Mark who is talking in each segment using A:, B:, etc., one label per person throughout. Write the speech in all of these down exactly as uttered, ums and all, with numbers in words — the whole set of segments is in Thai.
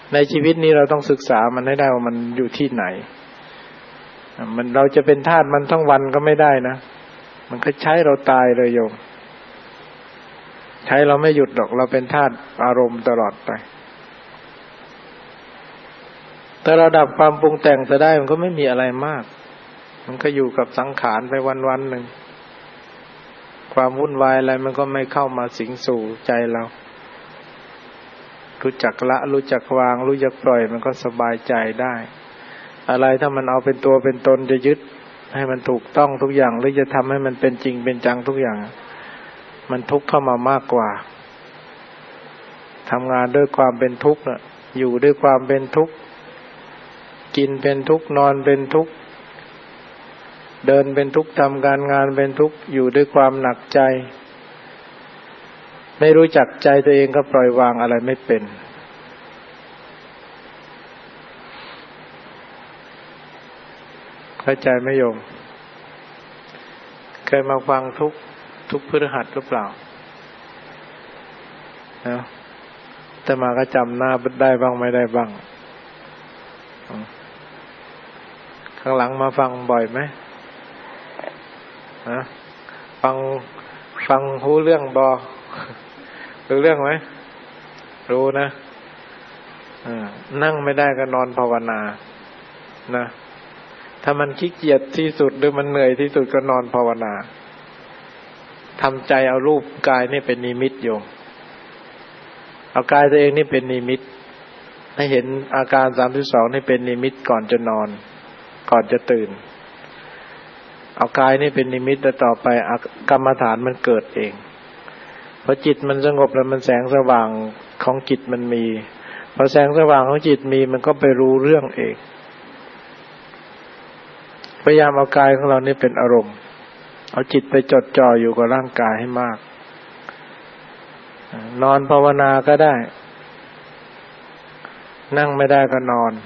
A: ในชีวิตนี้เราต้องศึกษามันให้ได้ว่ามันอยู่ที่ไหนมันเราจะเป็นทาสมันทั้งวันก็ไม่ได้นะมันก็ใช้เราตายเลยโยมใช้เราไม่หยุดหรอกเราเป็นทาสอารมณ์ตลอดไปแต่เราดับความปรุงแต่งจะได้มันก็ไม่มีอะไรมากมันก็อยู่กับสังขารไปวันๆหนึ่งความวุ่นวายอะไรมันก็ไม่เข้ามาสิงสู่ใจเรารู้จักละรู้จักวางรู้จักปล่อยมันก็สบายใจได้อะไรถ้ามันเอาเป็นตัวเป็นตนจะยึดให้มันถูกต้องทุกอย่างหรือจะทำให้มันเป็นจริงเป็นจังทุกอย่างมันทุกข์เข้ามามากกว่าทำงานด้วยความเป็นทุกข์น่ะอยู่ด้วยความเป็นทุกข์กินเป็นทุกข์นอนเป็นทุกข์เดินเป็นทุกข์ทำการงานเป็นทุกข์อยู่ด้วยความหนักใจไม่รู้จักใจตัวเองก็ปล่อยวางอะไรไม่เป็นเข้าใจไหมโยมเคยมาฟังทุกทุกพฤหัสหรือเปล่านะแต่มาก็จำหน้าได้บ้างไม่ได้บ้างข้างหลังมาฟังบ่อยไหมฮะฟังฟังรู้เรื่องบอรู้เรื่องไหมรู้นะนั่งไม่ได้ก็นอนภาวนานะถ้ามันขี้เกียจที่สุดหรือมันเหนื่อยที่สุดก็นอนภาวนาทำใจเอารูปกายนี่เป็นนิมิตโยมเอากายตัวเองนี่เป็นนิมิตให้เห็นอาการสามสิบสองนี่เป็นนิมิตก่อนจะนอนก่อนจะตื่นเอากายนี่เป็นนิมิตแล้วต่อไปกรรมฐานมันเกิดเองพอจิตมันสงบแล้วมันแสงสว่างของจิตมันมีพอแสงสว่างของจิตมีมันก็ไปรู้เรื่องเองพยายามเอากายของเรานี่เป็นอารมณ์เอาจิตไปจดจ่ออยู่กับร่างกายให้มากนอนภาวนาก็ได้นั่งไม่ได้ก็นอน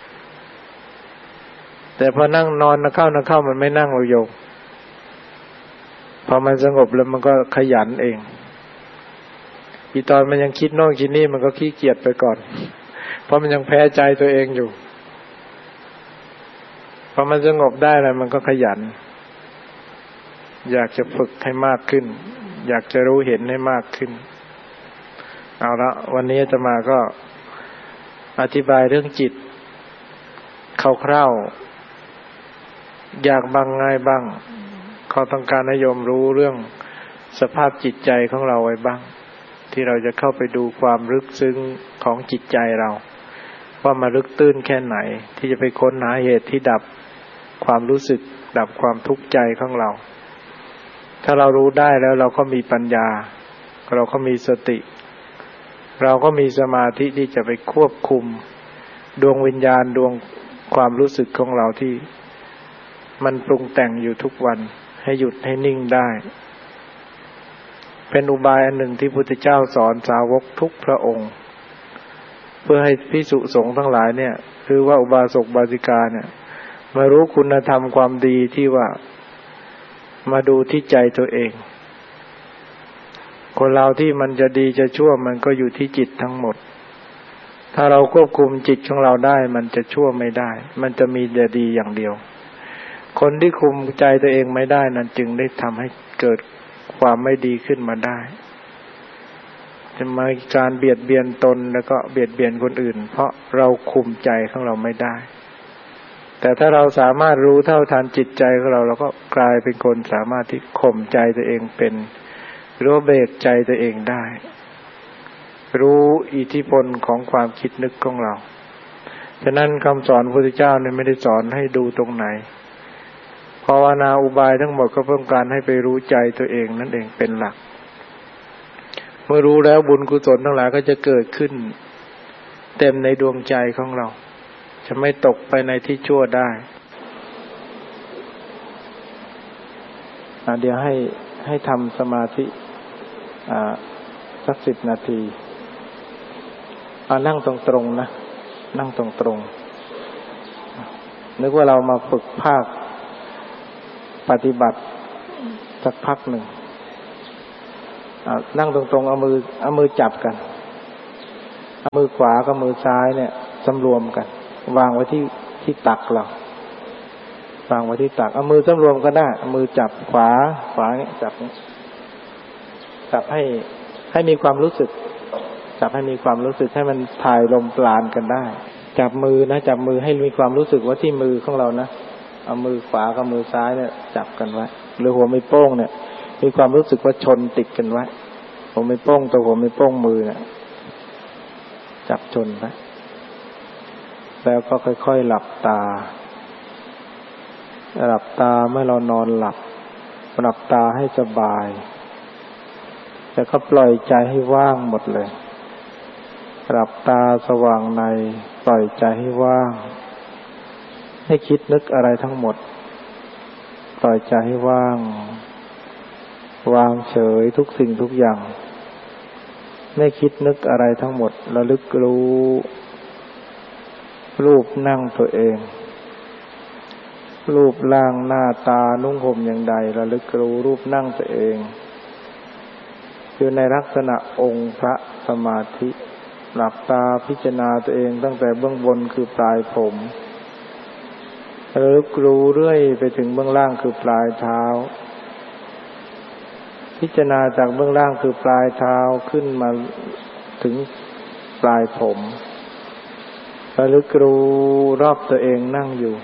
A: แต่พอนั่งนอนนะเข้านะเข้ามันไม่นั่งเราโยมพอมันสงบแล้วมันก็ขยันเองอีตอนมันยังคิดโน่นคิดนี่มันก็ขี้เกียจไปก่อนเพราะมันยังแพ้ใจตัวเองอยู่พอมันสงบได้แล้วมันก็ขยันอยากจะฝึกให้มากขึ้นอยากจะรู้เห็นให้มากขึ้นเอาละวันนี้อาตมาก็อธิบายเรื่องจิตคร่าวๆอยากบ้างง่ายบ้างเขาต้องการให้โยมรู้เรื่องสภาพจิตใจของเราไว้บ้างที่เราจะเข้าไปดูความลึกซึ้งของจิตใจเราว่ามาลึกตื้นแค่ไหนที่จะไปค้นหาเหตุที่ดับความรู้สึกดับความทุกข์ใจของเราถ้าเรารู้ได้แล้วเราก็มีปัญญาเราก็มีสติเราก็มีสมาธิที่จะไปควบคุมดวงวิญญาณดวงความรู้สึกของเราที่มันปรุงแต่งอยู่ทุกวันให้หยุดให้นิ่งได้เป็นอุบายอันหนึ่งที่พุทธเจ้าสอนสาวกทุกพระองค์เพื่อให้ภิกษุสงฆ์ทั้งหลายเนี่ยคือว่าอุบาสกอุบาสิกาเนี่ยมารู้คุณธรรมความดีที่ว่ามาดูที่ใจตัวเองคนเราที่มันจะดีจะชั่วมันก็อยู่ที่จิตทั้งหมดถ้าเราควบคุมจิตของเราได้มันจะชั่วไม่ได้มันจะมีแต่ดีอย่างเดียวคนที่คุมใจตัวเองไม่ได้นั้นจึงได้ทำให้เกิดความไม่ดีขึ้นมาได้จะมาการเบียดเบียนตนแล้วก็เบียดเบียนคนอื่นเพราะเราคุมใจของเราไม่ได้แต่ถ้าเราสามารถรู้เท่าทันจิตใจของเราเราก็กลายเป็นคนสามารถที่ข่มใจตัวเองเป็นรู้เบรกใจตัวเองได้รู้อิทธิพลของความคิดนึกของเราฉะนั้นคำสอนพระพุทธเจ้าเนี่ยไม่ได้สอนให้ดูตรงไหนภาวนาอุบายทั้งหมดก็เพื่อการให้ไปรู้ใจตัวเองนั่นเองเป็นหลักเมื่อรู้แล้วบุญกุศลทั้งหลายก็จะเกิดขึ้นเต็มในดวงใจของเราจะไม่ตกไปในที่ชั่วได้เดี๋ยวให้ให้ทำสมาธิสักสิบนาทีเอานั่งตรงๆนะนั่งตรงๆนึกว่าเรามาฝึกภาคปฏิบัติสักพักหนึ่งนั่งตรงๆเอามือเอามือจับกันมือขวากับมือซ้ายเนี่ยสำรวมกันวางไว้ที่ที่ตักเราวางไว้ที่ตักเอามือสำรวมก็ได้เอามือจับขวาขวาเนี่ยจับจับให้ให้มีความรู้สึกจับให้มีความรู้สึกให้มันถ่ายลมปราณกันได้จับมือนะจับมือให้มีความรู้สึกว่าที่มือของเรานะเอามือขวากับมือซ้ายเนี่ยจับกันไว้หรือหัวไม่โป้งเนี่ยมีความรู้สึกว่าชนติดกันไว้หัวไม่โป้งตัวหัวไม่โป้งมือเนี่ยจับชนไว้แล้วก็ค่อยๆหลับตาหลับตาเมื่อเรานอนหลับหลับตาให้สบายแล้วก็ปล่อยใจให้ว่างหมดเลยหลับตาสว่างในปล่อยใจให้ว่างให้คิดนึกอะไรทั้งหมดปล่อยใจให้ว่างวางเฉยทุกสิ่งทุกอย่างไม่คิดนึกอะไรทั้งหมดระลึกรู้รูปนั่งตัวเองรูปร่างหน้าตานุ่งห่มอย่างใดระลึกรู้รูปนั่งตัวเองคือในลักษณะองค์พระสมาธิหลับตาพิจารณาตัวเองตั้งแต่เบื้องบนคือปลายผมระลึกรู้เรื่อยไปถึงเบื้องล่างคือปลายเท้าพิจารณาจากเบื้องล่างคือปลายเท้าขึ้นมาถึงปลายผมระลึกรู้รอบตัวเองนั่งอยู่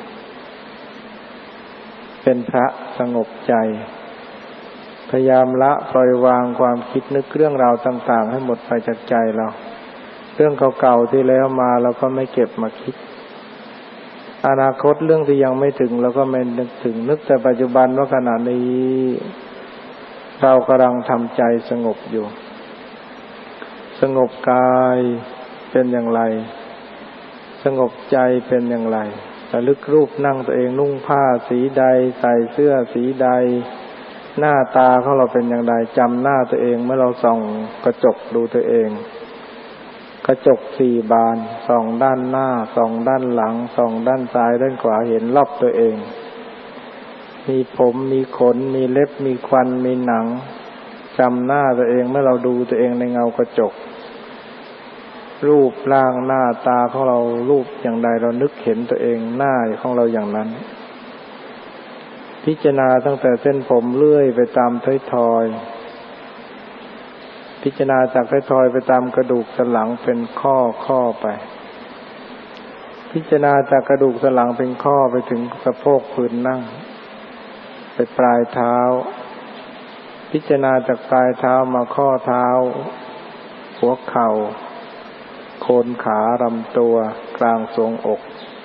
A: เป็นพระสงบใจพยายามละปล่อยวางความคิดนึกเรื่องราวต่างๆให้หมดไปจากใจเราเรื่องเก่าๆที่แล้วมาเราก็ไม่เก็บมาคิดอนาคตเรื่องที่ยังไม่ถึงเราก็ไม่นึกถึงนึกแต่ปัจจุบันว่าขณะนี้เรากำลังทำใจสงบอยู่สงบกายเป็นอย่างไรสงบใจเป็นอย่างไรระลึกรูปนั่งตัวเองนุ่งผ้าสีใดใส่เสื้อสีใดหน้าตาของเราเป็นอย่างไรจำหน้าตัวเองเมื่อเราส่องกระจกดูตัวเองกระจกสี่บานส่องด้านหน้าส่องด้านหลังส่องด้านซ้ายด้านขวาเห็นรอบตัวเองมีผมมีขนมีเล็บมีควันมีหนังจำหน้าตัวเองเมื่อเราดูตัวเองในเงากระจกรูปร่างหน้าตาของเรารูปอย่างใดเรานึกเห็นตัวเองหน้าของเราอย่างนั้นพิจารณาตั้งแต่เส้นผมเลื่อยไปตามท้ายทอยพิจารณาจากท้ายทอยไปตามกระดูกสันหลังเป็นข้อข้อไปพิจารณาจากกระดูกสันหลังเป็นข้อไปถึงสะโพกพื้นนั่งไปปลายเท้าพิจารณาจากปลายเท้ามาข้อเท้าหัวเข่าโคนขาลำตัวกลางทรวงอก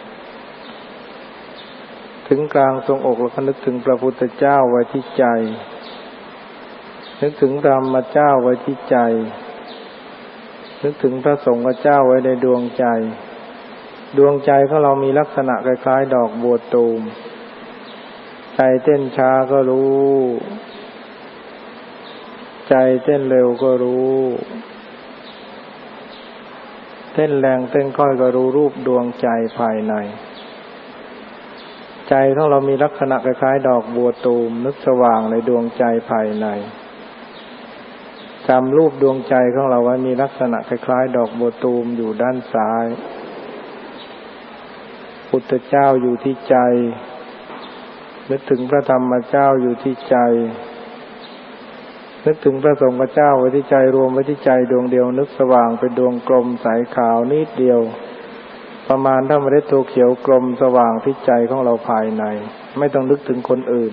A: ถึงกลางทรวงอกแล้วก็นึกถึงพระพุทธเจ้าไว้ที่ใจนึกถึงธรรมเจ้าไว้ที่ใจนึกถึงพระสงฆ์เจ้าไว้ในดวงใจดวงใจของเรามีลักษณะคล้ายๆดอกบัวตูมใจเต้นช้าก็รู้ใจเต้นเร็วก็รู้เต้นแรงเต้นค่อยก็รู้รูปดวงใจภายในใจของเรามีลักษณะคล้ายๆดอกบัวตูมนึกสว่างในดวงใจภายในจำรูปดวงใจของเราไว้มีลักษณะคล้ายๆดอกบัวตูมอยู่ด้านซ้ายพุทธเจ้าอยู่ที่ใจนึกถึงพระธรรมเจ้าอยู่ที่ใจนึกถึงพระสงฆ์เจ้าไว้ที่ใจรวมไว้ที่ใจดวงเดียวนึกสว่างเป็นดวงกลมใสขาวนิดเดียวประมาณเท่าเมล็ดถั่วเขียวกลมสว่างที่ใจของเราภายในไม่ต้องนึกถึงคนอื่น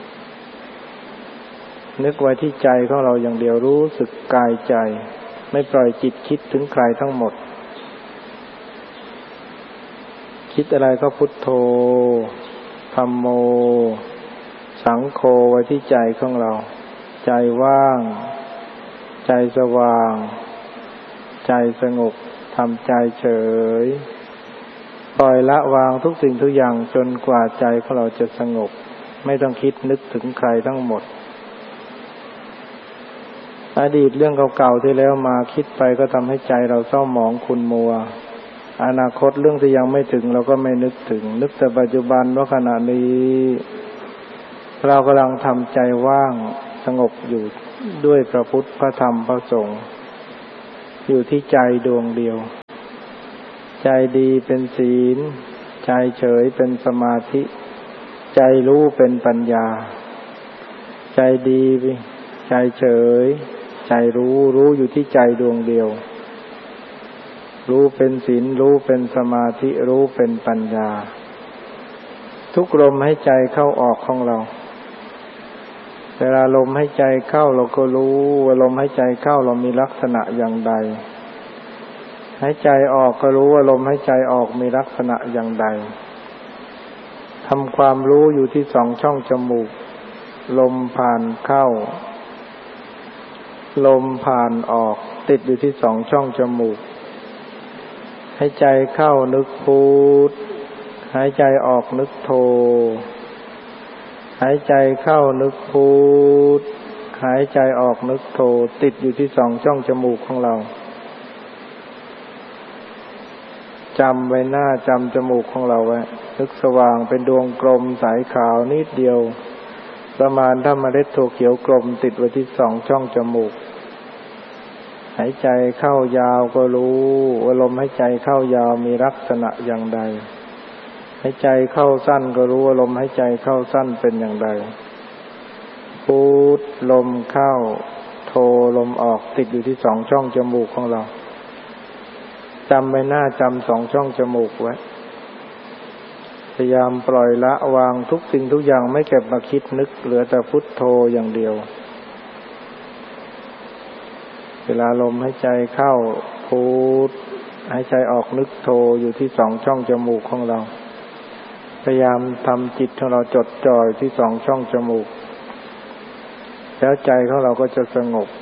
A: นึกไว้ที่ใจของเราอย่างเดียวรู้สึกกายใจไม่ปล่อยจิตคิดถึงใครทั้งหมดคิดอะไรก็พุทโธธัมโมสังโฆไว้ที่ใจของเราใจว่างใจสว่างใจสงบทำใจเฉยปล่อยละวางทุกสิ่งทุกอย่างจนกว่าใจของเราจะสงบไม่ต้องคิดนึกถึงใครทั้งหมดอดีตเรื่องเก่าๆที่แล้วมาคิดไปก็ทำให้ใจเราเศร้าหมองขุ่นมัวอนาคตเรื่องที่ยังไม่ถึงเราก็ไม่นึกถึงนึกแต่ปัจจุบันว่าขณะนี้เรากำลังทำใจว่างสงบอยู่ด้วยพระพุทธพระธรรมพระสงฆ์อยู่ที่ใจดวงเดียวใจดีเป็นศีลใจเฉยเป็นสมาธิใจรู้เป็นปัญญาใจดีใจเฉยใจรู้รู้อยู่ที่ใจดวงเดียวรู้เป็นศีลรู้เป็นสมาธิรู้เป็นปัญญาทุกลมหายใจเข้าออกของเราเวลาลมหายใจเข้าเราก็รู้ว่าลมหายใจเข้าเรามีลักษณะอย่างใดหายใจออกก็รู้ว่าลมหายใจออกมีลักษณะอย่างใดทำความรู้อยู่ที่สองช่องจมูกลมผ่านเข้าลมผ่านออกติดอยู่ที่สองช่องจมูกหายใจเข้านึกพุทหายใจออกนึกโธหายใจเข้านึกพุทหายใจออกนึกโธติดอยู่ที่สองช่องจมูกของเราจำไว้หน้าจำจมูกของเราไว้นึกสว่างเป็นดวงกลมสายขาวนิดเดียวประมาณถ้าเมล็ดถั่วเขียวกลมติดไว้ที่สองช่องจมูกหายใจเข้ายาวก็รู้ว่าลมหายใจเข้ายาวมีลักษณะอย่างใดหายใจเข้าสั้นก็รู้ว่าลมหายใจเข้าสั้นเป็นอย่างไรพุทลมเข้าโธลมออกติดอยู่ที่สองช่องจมูกของเราจำไว้หน้าจำสองช่องจมูกไว้พยายามปล่อยละวางทุกสิ่งทุกอย่างไม่เก็บมาคิดนึกเหลือแต่พุทโธอย่างเดียวเวลาลมหายใจเข้าพุทหายใจออกนึกโธอยู่ที่สองช่องจมูกของเราพยายามทำจิตของเราจดจ่อที่สองช่องจมูกแล้วใจของเราก็จะสงบ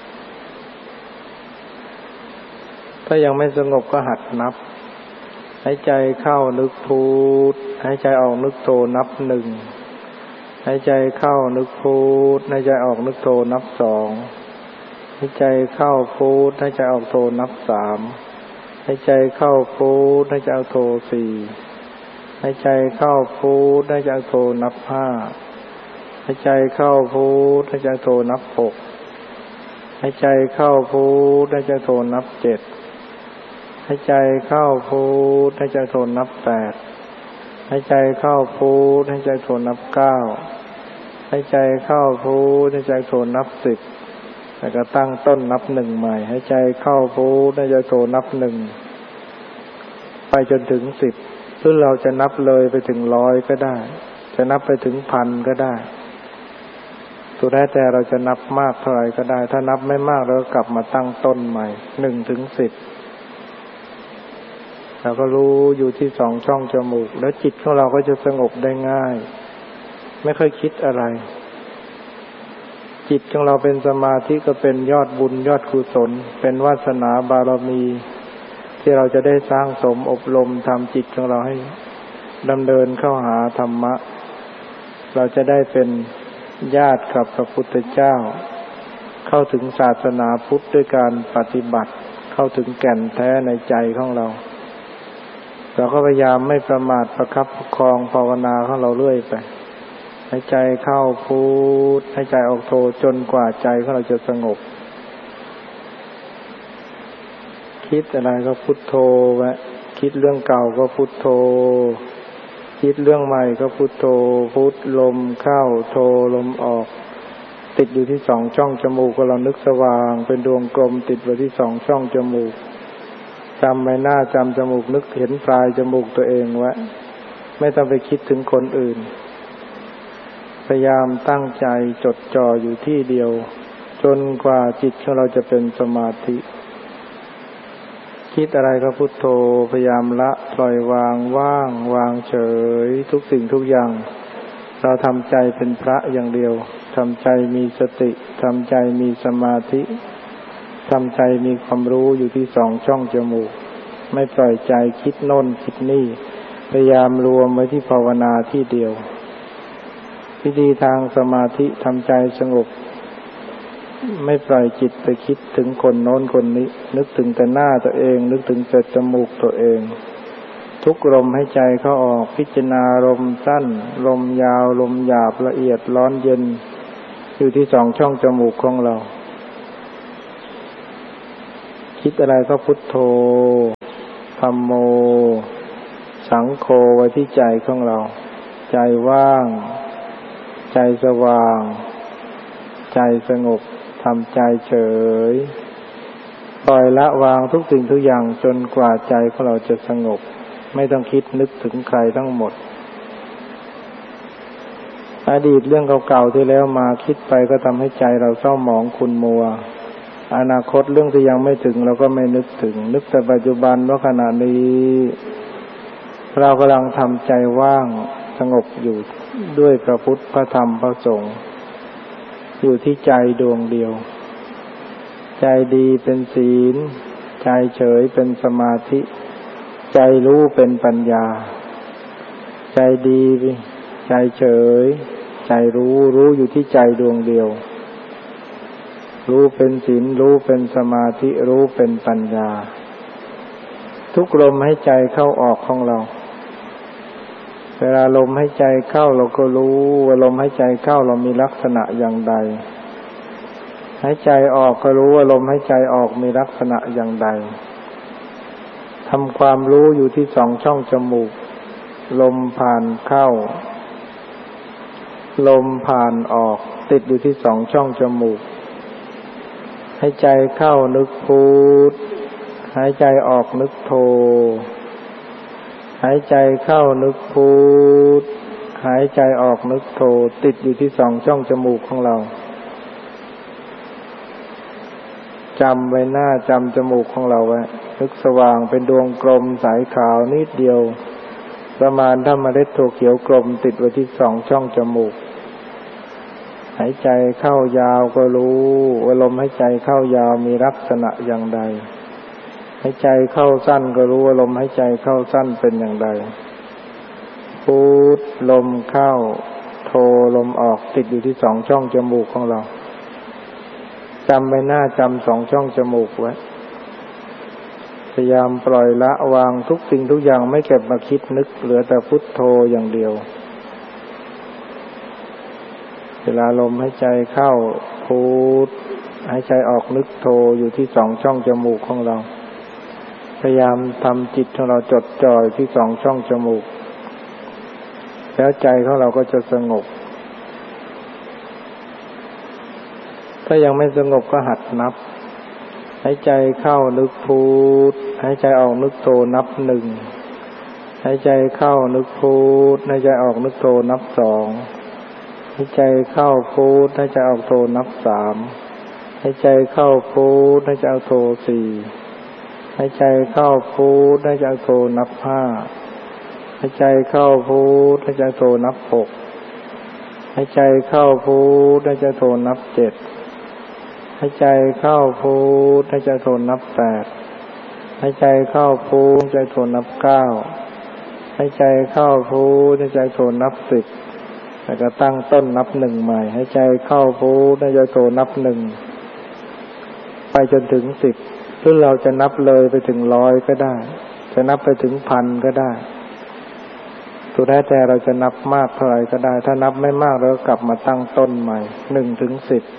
A: ถ้ายังไม่สงบก็หัดนับหายใจเข้านึกพุทหายใจออกนึกโธนับหนึ่งหายใจเข้านึกพุทหายใจออกนึกโธนับสองหายใจเข้าพุทหายใจออกโธนับสามหายใจเข้าพุทหายใจออกโธสี่หายใจเข้าพุทหายใจออกโธนับห้าหายใจเข้าพุทหายใจออกโธนับหกหายใจเข้าพุทหายใจออกโธนับเจ็ดหายใจเข้าพุทหายใจโทนับแปดหายใจเข้าพุทหายใจโทนับเก้าหายใจเข้าพุทหายใจโทนับสิบแล้วก็ตั้งต้นนับหนึ่งใหม่หายใจเข้าพุทหายใจโทนับหนึ่งไปจนถึงสิบหรือเราจะนับเลยไปถึงร้อยก็ได้จะนับไปถึงพันก็ได้สุดแท้แต่เราจะนับมากเท่าไหร่ก็ได้ถ้านับไม่มากเราก็กลับมาตั้งต้นใหม่หนึ่งถึงสิบเราก็รู้อยู่ที่สองช่องจมูกแล้วจิตของเราก็จะสงบได้ง่ายไม่ค่อยคิดอะไรจิตของเราเป็นสมาธิก็เป็นยอดบุญยอดกุศลเป็นวาสนาบารมีที่เราจะได้สร้างสมอบรมทำจิตของเราให้ดำเนินเข้าหาธรรมะเราจะได้เป็นญาติกับพระพุทธเจ้าเข้าถึงศาสนาพุทธด้วยการปฏิบัติเข้าถึงแก่นแท้ในใจของเราเราก็พยายามไม่ประมาทประคับประคองภาวนาของเราเรื่อยไปหายใจเข้าพุทหายใจออกโธจนกว่าใจของเราจะสงบคิดอะไรก็พุทโธไว้คิดเรื่องเก่าก็พุทโธคิดเรื่องใหม่ก็พุทโธพุทลมเข้าโธลมออกติดอยู่ที่สองช่องจมูกก็เรานึกสว่างเป็นดวงกลมติดไว้ที่สองช่องจมูกจำใบหน้าจำจมูกนึกเห็นปลายจมูกตัวเองไว้ไม่ต้องไปคิดถึงคนอื่นพยายามตั้งใจจดจ่ออยู่ที่เดียวจนกว่าจิตของเราจะเป็นสมาธิคิดอะไรก็พุทโธพยายามละปล่อยวางว่างวางเฉยทุกสิ่งทุกอย่างเราทำใจเป็นพระอย่างเดียวทำใจมีสติทำใจมีสมาธิทำใจมีความรู้อยู่ที่สองช่องจมูกไม่ปล่อยใจคิดโน่นคิดนี่พยายามรวมไว้ที่ภาวนาที่เดียววิธีทางสมาธิทำใจสงบไม่ปล่อยจิตไปคิดถึงคนโน้นคนนี้นึกถึงแต่หน้าตัวเองนึกถึงแต่จมูกตัวเองทุกลมให้ใจเข้าออกพิจารณาลมสั้นลมยาวลมหยาบละเอียดร้อนเย็นอยู่ที่สองช่องจมูกของเราคคิดอะไรก็พุทโธธัมโมสังโฆไว้ที่ใจของเราใจว่างใจสว่างใจสงบทำใจเฉยปล่อยละวางทุกสิ่งทุกอย่างจนกว่าใจของเราจะสงบไม่ต้องคิดนึกถึงใครทั้งหมดอดีตเรื่องเก่าๆที่แล้วมาคิดไปก็ทำให้ใจเราเศร้าหมองขุ่นมัวอนาคตเรื่องที่ยังไม่ถึงเราก็ไม่นึกถึงนึกแต่ปัจจุบันว่าขณะนี้เรากำลังทำใจว่างสงบอยู่ด้วยพระพุทธพระธรรมพระสงฆ์อยู่ที่ใจดวงเดียวใจดีเป็นศีลใจเฉยเป็นสมาธิใจรู้เป็นปัญญาใจดีใจเฉยใจรู้รู้อยู่ที่ใจดวงเดียวรู้เป็นศีลรู้เป็นสมาธิรู้เป็นปัญญาทุกลมหายใจเข้าออกของเราเวลาลมหายใจเข้าเราก็รู้ว่าลมหายใจเข้าเรามีลักษณะอย่างใดหายใจออกก็รู้ว่าลมหายใจออกมีลักษณะอย่างใดทำความรู้อยู่ที่สองช่องจมูกลมผ่านเข้าลมผ่านออกติดอยู่ที่สองช่องจมูกหายใจเข้านึกพุทหายใจออกนึกโธหายใจเข้านึกพุทหายใจออกนึกโธติดอยู่ที่สองช่องจมูกของเราจำไว้หน้าจำจมูกของเราไว้นึกสว่างเป็นดวงกลมใสขาวนิดเดียวประมาณถ้าเมล็ดถั่วเขียวกลมติดไว้ที่สองช่องจมูกหายใจเข้ายาวก็รู้ว่าลมหายใจเข้ายาวมีลักษณะอย่างใดหายใจเข้าสั้นก็รู้ว่าลมหายใจเข้าสั้นเป็นอย่างใดพุทลมเข้าโธลมออกติดอยู่ที่สองช่องจมูกของเราจำไปหน้าจำสองช่องจมูกไว้พยายามปล่อยละวางทุกสิ่งทุกอย่างไม่เก็บมาคิดนึกเหลือแต่พุทโธอย่างเดียวเวลาลมหายใจเข้าพุทหายใจออกนึกโธอยู่ที่สองช่องจมูกของเราพยายามทำจิตของเราจดจ่อที่สองช่องจมูกแล้วใจของเราก็จะสงบถ้ายังไม่สงบก็หัดนับหายใจเข้านึกพุทหายใจออกนึกโธนับหนึ่งหายใจเข้านึกพุทหายใจออกนึกโธนับสองหายใจเข้าพุทหายใจออกโธนับสามหายใจเข้าพุทหายใจออกโธสี่หายใจเข้าพุทหายใจออกโธนับห้าหายใจเข้าพุทหายใจออกโธนับหกหายใจเข้าพุทหายใจออกโธนับเจ็ดหายใจเข้าพุทหายใจออกโธนับแปดหายใจเข้าพุทหายใจออกโธนับเก้าหายใจเข้าพุทหายใจออกโธนับสิบแล้วก็ตั้งต้นนับหนึ่งใหม่หายใจเข้าพุทหายใจออกโธนับหนึ่งไปจนถึงสิบหรือเราจะนับเลยไปถึงร้อยก็ได้จะนับไปถึงพันก็ได้สุดแท้แต่เราจะนับมากเท่าไหร่ก็ได้ถ้านับไม่มากเราก็กลับมาตั้งต้นใหม่หนึ่งถึงสิบ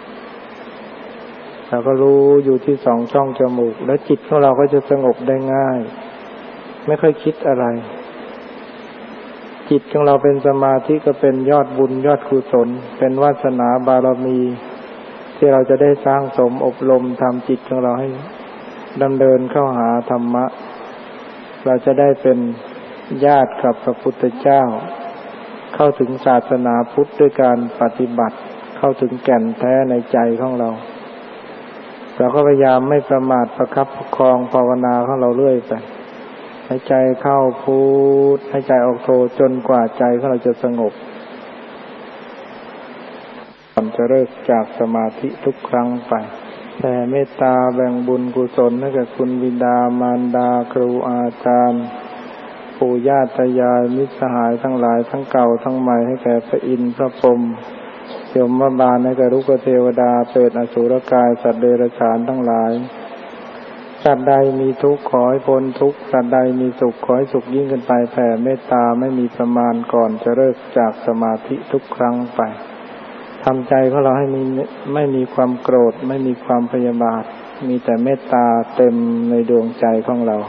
A: เราก็รู้อยู่ที่สองช่องจมูกแล้วจิตของเราก็จะสงบได้ง่ายไม่ค่อยคิดอะไรจิตของเราเป็นสมาธิก็เป็นยอดบุญยอดกุศลเป็นวาสนาบารมีที่เราจะได้สร้างสมอบรมทำจิตของเราให้ดำเนินเข้าหาธรรมะเราจะได้เป็นญาติกับพระพุทธเจ้าเข้าถึงศาสนาพุทธด้วยการปฏิบัติเข้าถึงแก่นแท้ในใจของเราเราก็พยายามไม่ประมาทประคับประคองภาวนาของเราเรื่อยไปหายใจเข้าพุทหายใจออกโธจนกว่าใจของเราจะสงบก่อนจะเลิกจากสมาธิทุกครั้งไปแผ่เมตตาแบ่งบุญกุศลให้แก่คุณบิดามารดาครูอาจารย์ปู่ย่าตายายมิตรสหายทั้งหลายทั้งเก่าทั้งใหม่ให้แก่พระอินทร์พระพรหมยมบาลให้แก่ลูกเทวดาเปรตอสุรกายสัตว์เดรัจฉานทั้งหลายสัตว์ใดมีทุกข์ขอให้พ้นทุกข์สัตว์ใดมีสุขขอให้สุขยิ่งขึ้นไปแผ่เมตตาไม่มีประมาณก่อนจะเลิกจากสมาธิทุกครั้งไป ทำใจของเราให้มีไม่มีความโกรธไม่มีความพยาบาทมีแต่เมตตาเต็มในดวงใจของเรา